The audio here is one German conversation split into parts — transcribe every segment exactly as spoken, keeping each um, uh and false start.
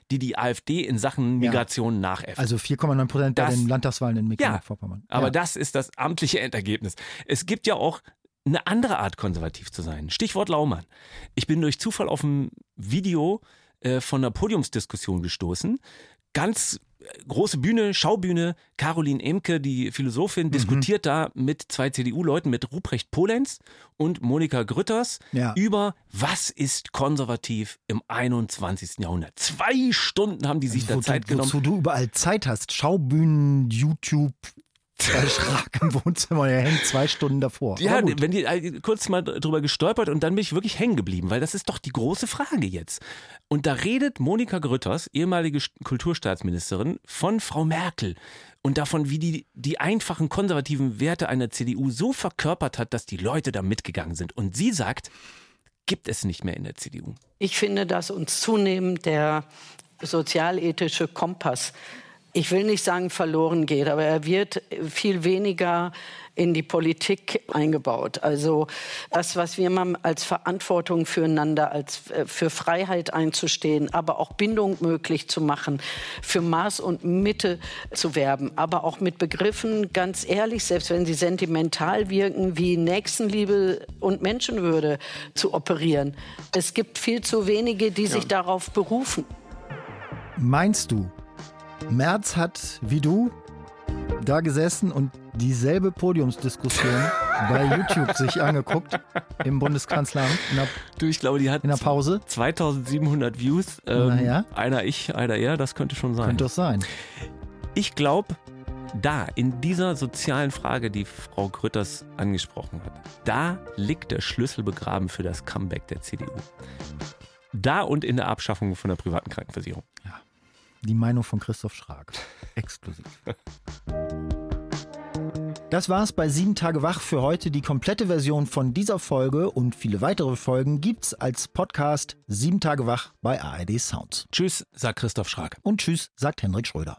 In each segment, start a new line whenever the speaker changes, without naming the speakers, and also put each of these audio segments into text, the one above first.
die die AfD in Sachen Migration ja. nachäfft.
Also vier Komma neun Prozent bei den Landtagswahlen in Mecklenburg-Vorpommern.
Ja, aber ja. das ist das amtliche Endergebnis. Es gibt ja auch eine andere Art, konservativ zu sein. Stichwort Laumann. Ich bin durch Zufall auf ein Video äh, von einer Podiumsdiskussion gestoßen. Ganz große Bühne, Schaubühne, Caroline Emke, die Philosophin, mhm. diskutiert da mit zwei C D U-Leuten, mit Ruprecht Polenz und Monika Grütters ja. über, was ist konservativ im einundzwanzigsten Jahrhundert. Zwei Stunden haben die sich also, da Zeit du, genommen.
Wozu du überall Zeit hast. Schaubühnen, YouTube, bei Schrag im Wohnzimmer, er hängt zwei Stunden davor.
Ja, wenn die äh, kurz mal drüber gestolpert und dann bin ich wirklich hängen geblieben, weil das ist doch die große Frage jetzt. Und da redet Monika Grütters, ehemalige Kulturstaatsministerin, von Frau Merkel und davon, wie die die einfachen konservativen Werte einer C D U so verkörpert hat, dass die Leute da mitgegangen sind. Und sie sagt, gibt es nicht mehr in der C D U.
Ich finde, dass uns zunehmend der sozialethische Kompass, ich will nicht sagen verloren geht, aber er wird viel weniger in die Politik eingebaut. Also das, was wir mal als Verantwortung füreinander, als für Freiheit einzustehen, aber auch Bindung möglich zu machen, für Maß und Mitte zu werben, aber auch mit Begriffen, ganz ehrlich, selbst wenn sie sentimental wirken, wie Nächstenliebe und Menschenwürde zu operieren. Es gibt viel zu wenige, die ja. sich darauf berufen.
Meinst du, Merz hat, wie du, da gesessen und dieselbe Podiumsdiskussion bei YouTube sich angeguckt im Bundeskanzleramt in der,
du, ich glaube, die hat
in der Pause.
zweitausendsiebenhundert Views. Ähm,
naja.
Einer ich, einer er, das könnte schon sein.
Könnte es sein.
Ich glaube, da, in dieser sozialen Frage, die Frau Grütters angesprochen hat, da liegt der Schlüssel begraben für das Comeback der C D U. Da und in der Abschaffung von der privaten Krankenversicherung.
Ja. Die Meinung von Christoph Schrag. Exklusiv. Das war's bei sieben Tage wach für heute. Die komplette Version von dieser Folge und viele weitere Folgen gibt's als Podcast sieben Tage wach bei A R D Sounds.
Tschüss, sagt Christoph Schrag.
Und tschüss, sagt Hendrik Schröder.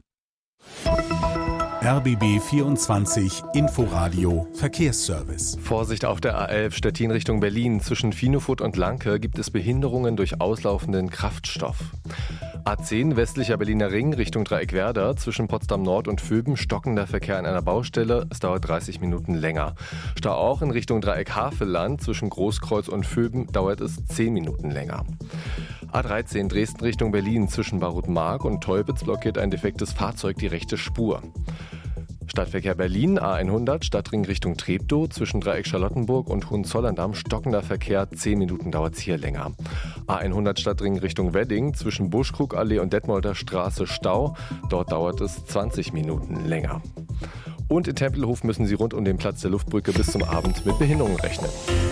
R B B vierundzwanzig Inforadio Verkehrsservice.
Vorsicht auf der A elf Stettin Richtung Berlin. Zwischen Finofurt und Lanke gibt es Behinderungen durch auslaufenden Kraftstoff. A zehn westlicher Berliner Ring Richtung Dreieckwerder. Zwischen Potsdam Nord und Vöben stockender Verkehr an einer Baustelle. Es dauert dreißig Minuten länger. Stau auch in Richtung Dreieck Havelland. Zwischen Großkreuz und Vöben dauert es zehn Minuten länger. A dreizehn Dresden Richtung Berlin. Zwischen Barut-Mark und Teupitz blockiert ein defektes Fahrzeug die rechte Spur. Stadtverkehr Berlin, A hundert, Stadtring Richtung Treptow, zwischen Dreieck Charlottenburg und Hohenzollern-Damm stockender Verkehr, zehn Minuten dauert es hier länger. A hundert Stadtring Richtung Wedding, zwischen Buschkrugallee und Detmolder Straße Stau, dort dauert es zwanzig Minuten länger. Und in Tempelhof müssen Sie rund um den Platz der Luftbrücke bis zum Abend mit Behinderungen rechnen.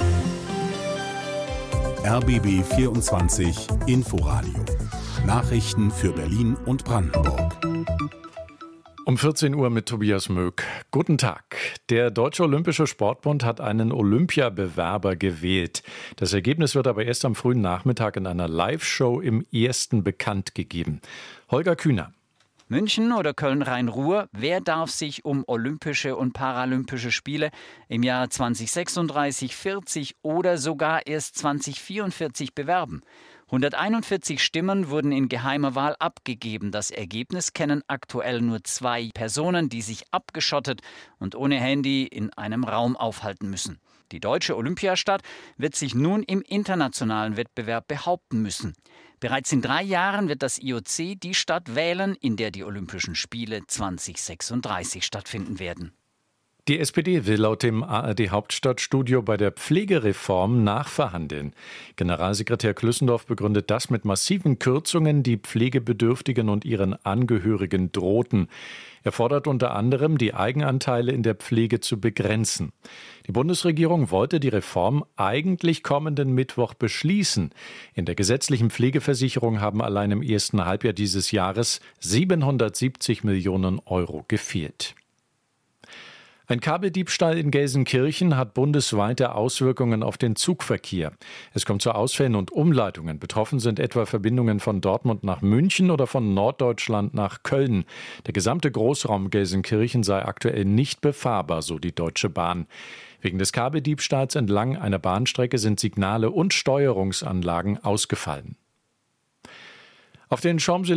R B B vierundzwanzig Inforadio. Nachrichten für Berlin und Brandenburg.
Um vierzehn Uhr mit Tobias Möck. Guten Tag. Der Deutsche Olympische Sportbund hat einen Olympiabewerber gewählt. Das Ergebnis wird aber erst am frühen Nachmittag in einer Live-Show im Ersten bekannt gegeben. Holger Kühner.
München oder Köln-Rhein-Ruhr, wer darf sich um Olympische und Paralympische Spiele im Jahr zwanzig sechsunddreißig, vierzig oder sogar erst zwanzig vierundvierzig bewerben? hunderteinundvierzig Stimmen wurden in geheimer Wahl abgegeben. Das Ergebnis kennen aktuell nur zwei Personen, die sich abgeschottet und ohne Handy in einem Raum aufhalten müssen. Die deutsche Olympiastadt wird sich nun im internationalen Wettbewerb behaupten müssen. Bereits in drei Jahren wird das I O C die Stadt wählen, in der die Olympischen Spiele zwanzig sechsunddreißig stattfinden werden.
Die S P D will laut dem A R D-Hauptstadtstudio bei der Pflegereform nachverhandeln. Generalsekretär Klüssendorf begründet das mit massiven Kürzungen, die Pflegebedürftigen und ihren Angehörigen drohten. Er fordert unter anderem, die Eigenanteile in der Pflege zu begrenzen. Die Bundesregierung wollte die Reform eigentlich kommenden Mittwoch beschließen. In der gesetzlichen Pflegeversicherung haben allein im ersten Halbjahr dieses Jahres siebenhundertsiebzig Millionen Euro gefehlt. Ein Kabeldiebstahl in Gelsenkirchen hat bundesweite Auswirkungen auf den Zugverkehr. Es kommt zu Ausfällen und Umleitungen. Betroffen sind etwa Verbindungen von Dortmund nach München oder von Norddeutschland nach Köln. Der gesamte Großraum Gelsenkirchen sei aktuell nicht befahrbar, so die Deutsche Bahn. Wegen des Kabeldiebstahls entlang einer Bahnstrecke sind Signale und Steuerungsanlagen ausgefallen. Auf den Champs-Élysées